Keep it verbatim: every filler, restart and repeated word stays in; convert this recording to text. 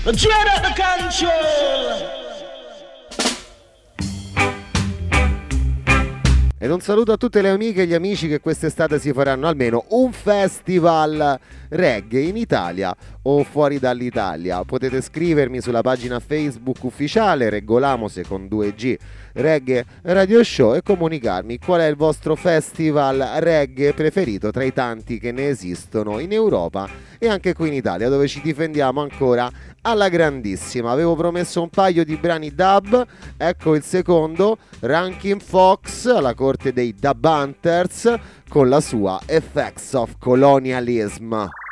Let's get out of control. Ed un saluto a tutte le amiche e gli amici che quest'estate si faranno almeno un festival reggae in Italia o fuori dall'Italia. Potete scrivermi sulla pagina Facebook ufficiale Reggolamose con due G Reggae Radio Show e comunicarmi qual è il vostro festival reggae preferito tra i tanti che ne esistono in Europa e anche qui in Italia, dove ci difendiamo ancora alla grandissima. Avevo promesso un paio di brani dub, ecco il secondo, Rankin Fox alla corte dei Dub Hunters con la sua Effects of Colonialism.